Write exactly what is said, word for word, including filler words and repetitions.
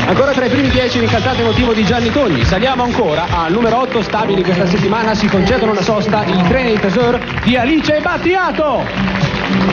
Ancora tra i primi dieci l'incalzato emotivo di Gianni Togni. Saliamo ancora al numero otto, stabili questa settimana si concedono una sosta i treni di Tesor di Alice Battiato.